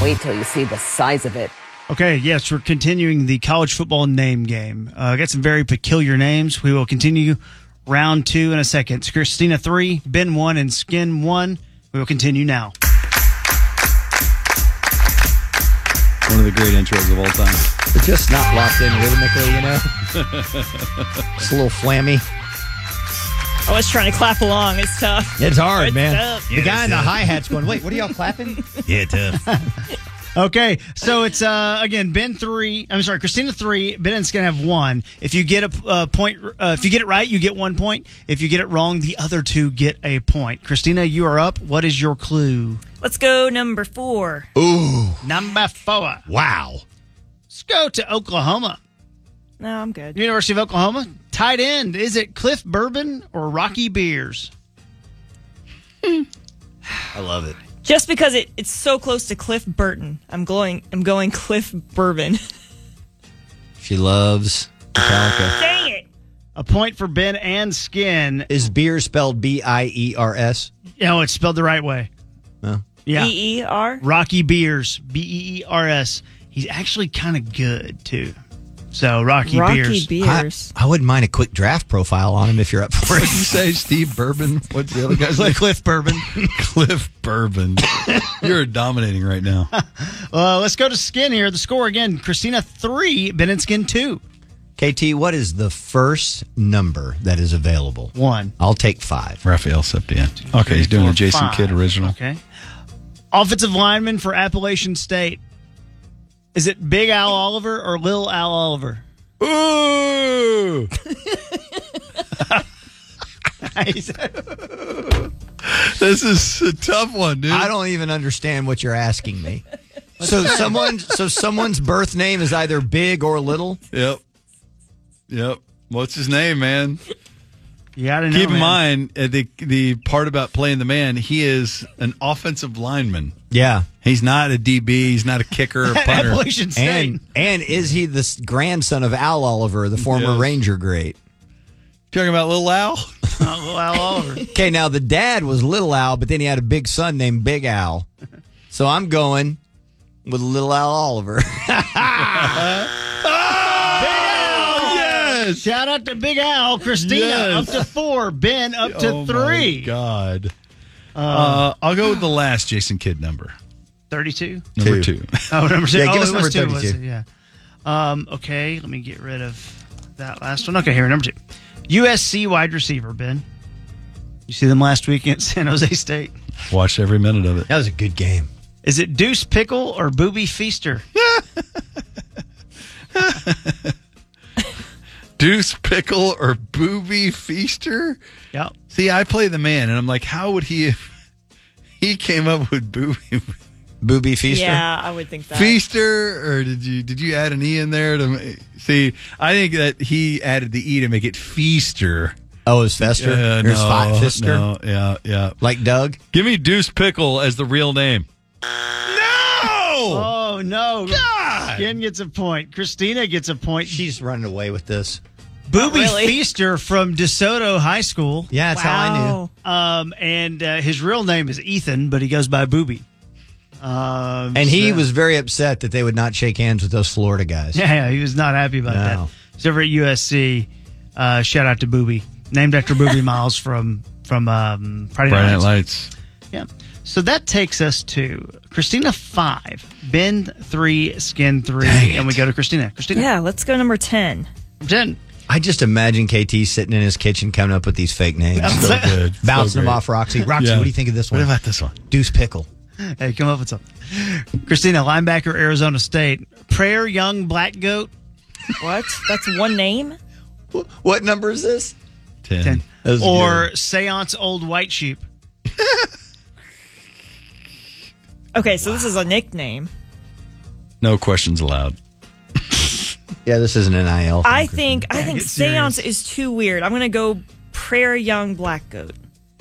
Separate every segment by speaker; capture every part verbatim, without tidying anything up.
Speaker 1: Wait till you see the size of it.
Speaker 2: Okay, yes, we're continuing the college football name game. Uh, got some very peculiar names. We will continue round two in a second. It's Christina three, Ben one, and Skin one. We will continue now.
Speaker 3: One of the great intros of all time.
Speaker 4: It's just not locked in rhythmically, you know? It's a little flammy.
Speaker 5: I was trying to clap along. It's tough.
Speaker 4: It's hard,
Speaker 5: It's
Speaker 4: man.
Speaker 5: tough.
Speaker 4: The guy in the hi-hat's going, wait, what are y'all clapping?
Speaker 3: Yeah, tough.
Speaker 2: Okay, so it's, uh, again, Ben three, I'm sorry, Christina three, Ben and Skin have one. If you get a uh, point, uh, if you get it right, you get one point. If you get it wrong, the other two get a point. Christina, you are up. What is your clue?
Speaker 5: Let's go number four.
Speaker 4: Ooh.
Speaker 2: Number four.
Speaker 4: Wow.
Speaker 2: Let's go to Oklahoma.
Speaker 5: No, I'm good.
Speaker 2: University of Oklahoma. Tight end. Is it Cliff Bourbon or Rocky Beers?
Speaker 4: I love it.
Speaker 5: Just because it, it's so close to Cliff Burton, I'm going. I'm going Cliff Bourbon.
Speaker 4: She loves Metallica.
Speaker 5: Dang it!
Speaker 2: A point for Ben and Skin.
Speaker 4: Is beer spelled B I E R S?
Speaker 2: You know, it's spelled the right way.
Speaker 4: No.
Speaker 2: Yeah.
Speaker 5: B E R?
Speaker 2: Rocky Beers. B E E R S. He's actually kind of good, too. So, Rocky,
Speaker 5: Rocky
Speaker 2: Beers.
Speaker 5: Beers.
Speaker 4: I, I wouldn't mind a quick draft profile on him if you're up for
Speaker 3: What
Speaker 4: it.
Speaker 3: did you say, Steve Bourbon? What's the other guy's name?
Speaker 2: Cliff Bourbon.
Speaker 3: Cliff Bourbon. You're dominating right now.
Speaker 2: Uh, let's go to Skin here. The score again, Christina three, Ben and Skin two.
Speaker 4: K T, what is the first number that is available?
Speaker 2: One.
Speaker 4: I'll take five.
Speaker 3: Raphael Septien. Okay, he's doing a Jason
Speaker 2: Five.
Speaker 3: Kidd original.
Speaker 2: Okay. Offensive lineman for Appalachian State. Is it Big Al Oliver or Lil Al Oliver?
Speaker 3: Ooh! This is a tough one, dude.
Speaker 4: I don't even understand what you're asking me. So someone, so someone's birth name is either big or little.
Speaker 3: Yep. Yep. What's his name, man?
Speaker 2: You gotta know,
Speaker 3: Keep in
Speaker 2: man.
Speaker 3: mind uh, the the part about playing the man. He is an offensive lineman.
Speaker 4: Yeah.
Speaker 3: He's not a D B. He's not a kicker or punter.
Speaker 2: Appalachian State.
Speaker 4: And and is he the s- grandson of Al Oliver, the former
Speaker 3: Yes.
Speaker 4: Ranger great?
Speaker 3: Talking about Lil Al?
Speaker 2: Oh, Lil Al Oliver.
Speaker 4: Okay, now the dad was Little Al, but then he had a big son named Big Al. So I'm going with Little Al Oliver.
Speaker 3: Yes.
Speaker 2: Shout out to Big Al. Christina
Speaker 3: Yes.
Speaker 2: up to four. Ben up to
Speaker 3: Oh,
Speaker 2: three.
Speaker 3: my God. Uh, I'll go with the last Jason Kidd number.
Speaker 2: thirty-two.
Speaker 3: Number two.
Speaker 2: Oh, number two.
Speaker 4: Yeah, give
Speaker 2: oh,
Speaker 4: us
Speaker 2: it
Speaker 4: number
Speaker 2: was two, was
Speaker 4: thirty-two.
Speaker 2: it? Yeah. Um, okay, let me get rid of that last one. Okay, here, number two. U S C wide receiver, Ben. You see them last week at San Jose State.
Speaker 3: Watched every minute of it.
Speaker 4: That was a good game.
Speaker 2: Is it Deuce Pickle or Booby Feaster?
Speaker 3: Deuce Pickle or Booby Feaster?
Speaker 2: Yep.
Speaker 3: See, I play the man, and I'm like, how would he he came up with Booby
Speaker 4: Booby Feaster?
Speaker 5: Yeah, I would think that.
Speaker 3: Feaster, or did you did you add an E in there to see? I think that he added the E to make it Feaster.
Speaker 4: Oh, it was Fester?
Speaker 3: Uh,
Speaker 4: Or his
Speaker 3: no,
Speaker 4: fi- Fister?
Speaker 3: no, yeah, yeah.
Speaker 4: Like Doug?
Speaker 3: Give me Deuce Pickle as the real name. No!
Speaker 2: Oh, no.
Speaker 3: God!
Speaker 2: Skin gets a point. Christina gets a point.
Speaker 4: She's running away with this.
Speaker 2: Booby
Speaker 5: really.
Speaker 2: Feaster from DeSoto High School.
Speaker 4: Yeah, that's how I knew.
Speaker 5: Wow.
Speaker 2: Um, and uh, his real name is Ethan, but he goes by Booby. Um,
Speaker 4: And he
Speaker 2: so-
Speaker 4: was very upset that they would not shake hands with those Florida guys.
Speaker 2: Yeah, yeah, he was not happy about
Speaker 4: No.
Speaker 2: that. He's over at U S C. Uh, shout out to Booby, named after Booby Miles from from um, Friday Night
Speaker 3: Friday Night
Speaker 2: Lights.
Speaker 3: Lights.
Speaker 2: Yeah. So that takes us to Christina five, Ben three, Skin three,
Speaker 3: Dang it.
Speaker 2: and we go to Christina. Christina,
Speaker 5: Yeah, let's go number ten.
Speaker 2: ten.
Speaker 4: I just imagine K T sitting in his kitchen coming up with these fake names.
Speaker 3: So good.
Speaker 4: Bouncing
Speaker 3: So
Speaker 4: them
Speaker 3: great.
Speaker 4: off Roxy. Roxy,
Speaker 3: Yeah.
Speaker 4: what do you think of this
Speaker 3: What
Speaker 4: one?
Speaker 3: about this one?
Speaker 4: Deuce Pickle.
Speaker 2: Hey, come up with something. Christina, linebacker, Arizona State. Prayer Young Black Goat.
Speaker 5: What? That's one name?
Speaker 4: What number is this?
Speaker 3: Ten.
Speaker 2: ten.
Speaker 4: That was
Speaker 2: Or
Speaker 4: good.
Speaker 2: Seance Old White Sheep.
Speaker 5: Okay, so this is a nickname.
Speaker 3: No questions allowed.
Speaker 4: Yeah, this is an N I L.
Speaker 5: I think I think
Speaker 2: get serious.
Speaker 5: Seance is too weird. I'm gonna go Prayer Young Black Goat.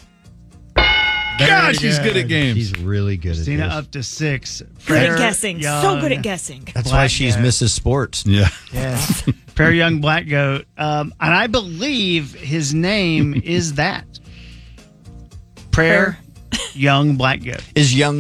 Speaker 3: God, she's good at games.
Speaker 4: She's really good
Speaker 2: Christina
Speaker 4: at this.
Speaker 2: up to six.
Speaker 5: Good
Speaker 2: Prayer
Speaker 5: at guessing. So
Speaker 2: Young-
Speaker 5: good at guessing.
Speaker 4: That's why
Speaker 2: Black
Speaker 4: she's
Speaker 2: Goat.
Speaker 4: Missus Sports.
Speaker 3: Yeah.
Speaker 2: Yes. Prayer Young Black Goat. Um, and I believe his name is that. Prayer Young Black Goat.
Speaker 4: Is Young